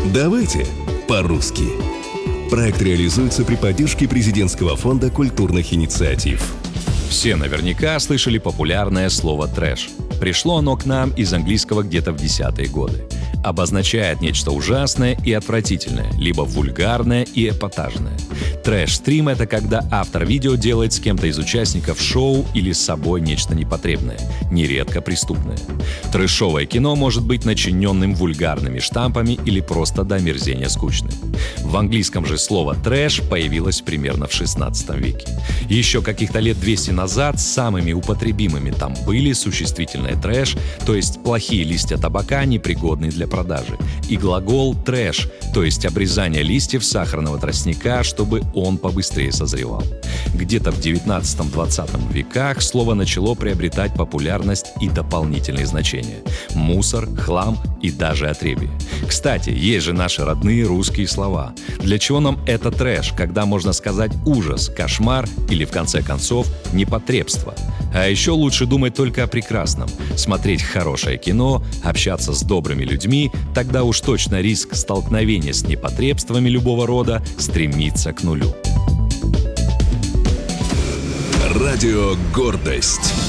Давайте по-русски. Проект реализуется при поддержке Президентского фонда культурных инициатив. Все наверняка слышали популярное слово «трэш». Пришло оно к нам из английского где-то в 10-е годы. Обозначает нечто ужасное и отвратительное, либо вульгарное и эпатажное. Трэш-стрим — это когда автор видео делает с кем-то из участников шоу или с собой нечто непотребное, нередко преступное. Трэшовое кино может быть начиненным вульгарными штампами или просто до омерзения скучным. В английском же слово «трэш» появилось примерно в 16 веке. Еще каких-то лет 200 назад самыми употребимыми там были существительное «трэш», то есть плохие листья табака, непригодные для продажи, и глагол «трэш», то есть обрезание листьев сахарного тростника, чтобы он побыстрее созревал. Где-то в 19-20 веках слово начало приобретать популярность и дополнительные значения – мусор, хлам и даже отребье. Кстати, есть же наши родные русские слова. Для чего нам это трэш, когда можно сказать ужас, кошмар или, в конце концов, непотребство? А еще лучше думать только о прекрасном. Смотреть хорошее кино, общаться с добрыми людьми, тогда уж точно риск столкновения с непотребствами любого рода стремится к нулю. Радио «Гордость».